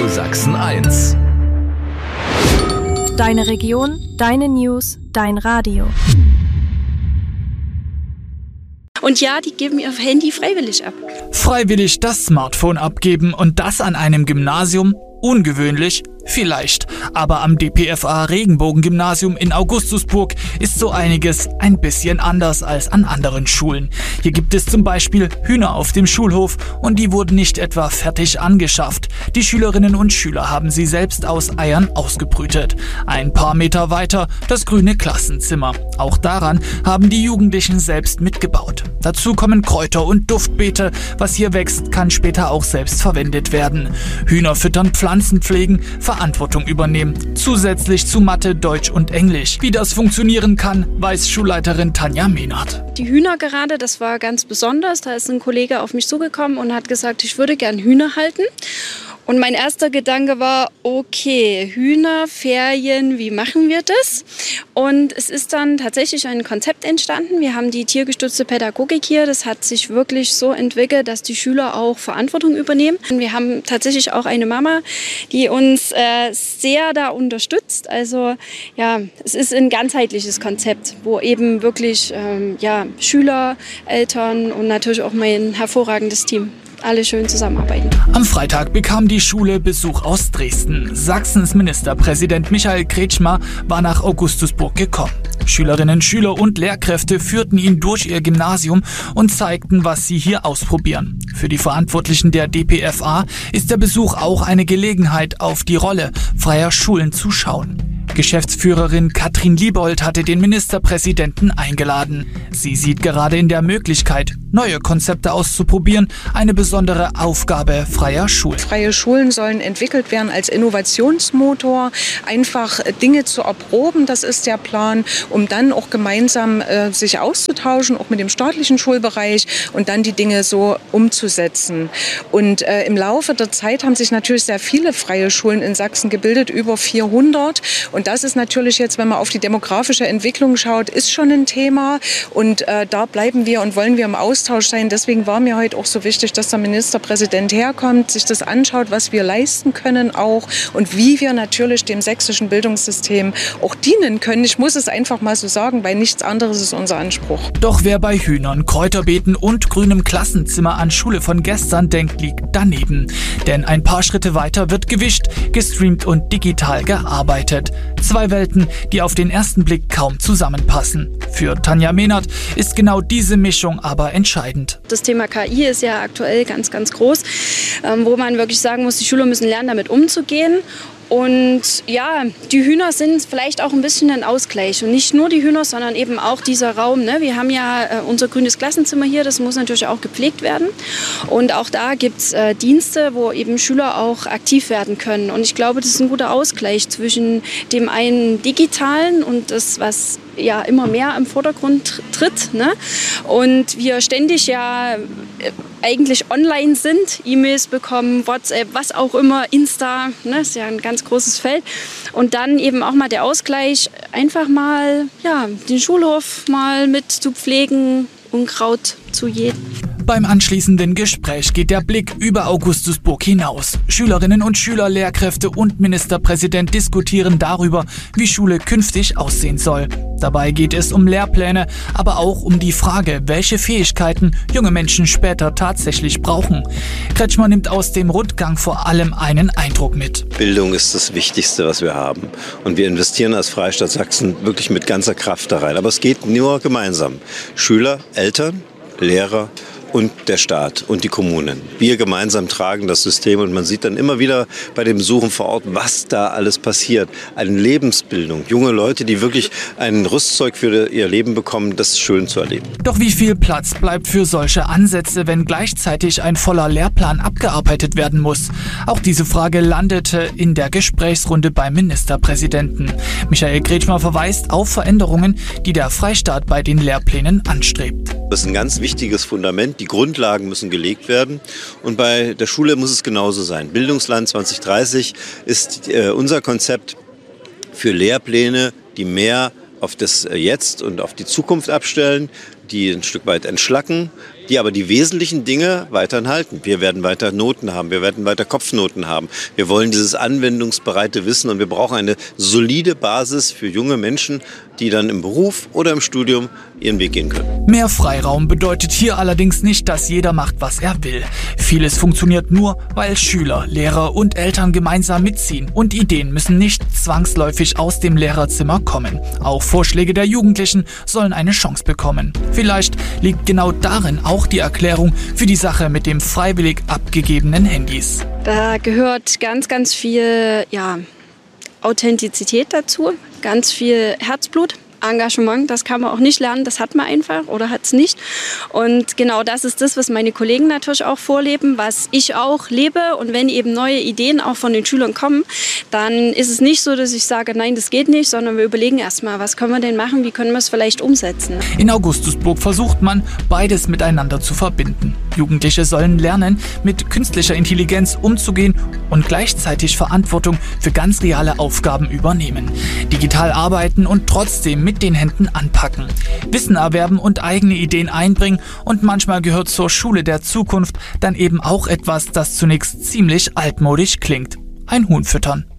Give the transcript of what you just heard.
Radio Sachsen 1. Deine Region, deine News, dein Radio. Und ja, die geben ihr Handy freiwillig ab. Freiwillig das Smartphone abgeben und das an einem Gymnasium? Ungewöhnlich? Vielleicht. Aber am DPFA Regenbogen-Gymnasium in Augustusburg ist so einiges ein bisschen anders als an anderen Schulen. Hier gibt es zum Beispiel Hühner auf dem Schulhof und die wurden nicht etwa fertig angeschafft. Die Schülerinnen und Schüler haben sie selbst aus Eiern ausgebrütet. Ein paar Meter weiter das grüne Klassenzimmer. Auch daran haben die Jugendlichen selbst mitgebaut. Dazu kommen Kräuter und Duftbeete. Was hier wächst, kann später auch selbst verwendet werden. Hühner füttern, Pflanzen pflegen, Verantwortung übernehmen. Zusätzlich zu Mathe, Deutsch und Englisch. Wie das funktionieren kann, weiß Schulleiterin Tanja Mehnert. Die Hühner gerade, das war ganz besonders. Da ist ein Kollege auf mich zugekommen und hat gesagt, ich würde gern Hühner halten. Und mein erster Gedanke war, okay, Hühner, Ferien, wie machen wir das? Und es ist dann tatsächlich ein Konzept entstanden. Wir haben die tiergestützte Pädagogik hier. Das hat sich wirklich so entwickelt, dass die Schüler auch Verantwortung übernehmen. Wir haben tatsächlich auch eine Mama, die uns sehr da unterstützt. Also ja, es ist ein ganzheitliches Konzept, wo eben wirklich Schüler, Eltern und natürlich auch mein hervorragendes Team alle schön zusammenarbeiten. Am Freitag bekam die Schule Besuch aus Dresden. Sachsens Ministerpräsident Michael Kretschmer war nach Augustusburg gekommen. Schülerinnen, Schüler und Lehrkräfte führten ihn durch ihr Gymnasium und zeigten, was sie hier ausprobieren. Für die Verantwortlichen der DPFA ist der Besuch auch eine Gelegenheit, auf die Rolle freier Schulen zu schauen. Geschäftsführerin Katrin Liebold hatte den Ministerpräsidenten eingeladen. Sie sieht gerade in der Möglichkeit, neue Konzepte auszuprobieren, eine besondere Aufgabe freier Schulen. Freie Schulen sollen entwickelt werden als Innovationsmotor, einfach Dinge zu erproben, das ist der Plan, um dann auch gemeinsam sich auszutauschen, auch mit dem staatlichen Schulbereich und dann die Dinge so umzusetzen. Und im Laufe der Zeit haben sich natürlich sehr viele freie Schulen in Sachsen gebildet, über 400. Und das ist natürlich jetzt, wenn man auf die demografische Entwicklung schaut, ist schon ein Thema. Und da bleiben wir und wollen wir im Austausch sein. Deswegen war mir heute auch so wichtig, dass der Ministerpräsident herkommt, sich das anschaut, was wir leisten können auch und wie wir natürlich dem sächsischen Bildungssystem auch dienen können. Ich muss es einfach mal so sagen, weil nichts anderes ist unser Anspruch. Doch wer bei Hühnern, Kräuterbeeten und grünem Klassenzimmer an Schule von gestern denkt, liegt daneben. Denn ein paar Schritte weiter wird gewischt, gestreamt und digital gearbeitet. Zwei Welten, die auf den ersten Blick kaum zusammenpassen. Für Tanja Mehnert ist genau diese Mischung aber entscheidend. Das Thema KI ist ja aktuell ganz, ganz groß, wo man wirklich sagen muss, die Schüler müssen lernen, damit umzugehen. Und ja, die Hühner sind vielleicht auch ein bisschen ein Ausgleich. Und nicht nur die Hühner, sondern eben auch dieser Raum. Ne? Wir haben ja unser grünes Klassenzimmer hier, das muss natürlich auch gepflegt werden. Und auch da gibt es Dienste, wo eben Schüler auch aktiv werden können. Und ich glaube, das ist ein guter Ausgleich zwischen dem einen Digitalen und das, was ja immer mehr im Vordergrund tritt. Ne? Und wir ständig ja eigentlich online sind, E-Mails bekommen, WhatsApp, was auch immer, Insta, ne, ist ja ein ganz großes Feld. Und dann eben auch mal der Ausgleich, einfach mal den Schulhof mal mit zu pflegen, Unkraut zu jäten. Beim anschließenden Gespräch geht der Blick über Augustusburg hinaus. Schülerinnen und Schüler, Lehrkräfte und Ministerpräsident diskutieren darüber, wie Schule künftig aussehen soll. Dabei geht es um Lehrpläne, aber auch um die Frage, welche Fähigkeiten junge Menschen später tatsächlich brauchen. Kretschmer nimmt aus dem Rundgang vor allem einen Eindruck mit. Bildung ist das Wichtigste, was wir haben. Und wir investieren als Freistaat Sachsen wirklich mit ganzer Kraft da rein. Aber es geht nur gemeinsam. Schüler, Eltern, Lehrer und der Staat und die Kommunen. Wir gemeinsam tragen das System und man sieht dann immer wieder bei den Besuchen vor Ort, was da alles passiert. Eine Lebensbildung, junge Leute, die wirklich ein Rüstzeug für ihr Leben bekommen, das ist schön zu erleben. Doch wie viel Platz bleibt für solche Ansätze, wenn gleichzeitig ein voller Lehrplan abgearbeitet werden muss? Auch diese Frage landete in der Gesprächsrunde beim Ministerpräsidenten. Michael Kretschmer verweist auf Veränderungen, die der Freistaat bei den Lehrplänen anstrebt. Das ist ein ganz wichtiges Fundament. Die Grundlagen müssen gelegt werden. Und bei der Schule muss es genauso sein. Bildungsland 2030 ist unser Konzept für Lehrpläne, die mehr auf das Jetzt und auf die Zukunft abstellen, die ein Stück weit entschlacken, die aber die wesentlichen Dinge weiterhin halten. Wir werden weiter Noten haben, wir werden weiter Kopfnoten haben. Wir wollen dieses anwendungsbereite Wissen und wir brauchen eine solide Basis für junge Menschen, die dann im Beruf oder im Studium ihren Weg gehen können. Mehr Freiraum bedeutet hier allerdings nicht, dass jeder macht, was er will. Vieles funktioniert nur, weil Schüler, Lehrer und Eltern gemeinsam mitziehen. Und Ideen müssen nicht zwangsläufig aus dem Lehrerzimmer kommen. Auch Vorschläge der Jugendlichen sollen eine Chance bekommen. Vielleicht liegt genau darin auch die Erklärung für die Sache mit dem freiwillig abgegebenen Handys. Da gehört ganz, ganz viel Authentizität dazu, ganz viel Herzblut, Engagement, das kann man auch nicht lernen, das hat man einfach oder hat es nicht. Und genau das ist das, was meine Kollegen natürlich auch vorleben, was ich auch lebe. Und wenn eben neue Ideen auch von den Schülern kommen, dann ist es nicht so, dass ich sage, nein, das geht nicht, sondern wir überlegen erstmal, was können wir denn machen, wie können wir es vielleicht umsetzen. In Augustusburg versucht man, beides miteinander zu verbinden. Jugendliche sollen lernen, mit künstlicher Intelligenz umzugehen und gleichzeitig Verantwortung für ganz reale Aufgaben übernehmen. Digital arbeiten und trotzdem mit den Händen anpacken. Wissen erwerben und eigene Ideen einbringen und manchmal gehört zur Schule der Zukunft dann eben auch etwas, das zunächst ziemlich altmodisch klingt. Ein Huhn füttern.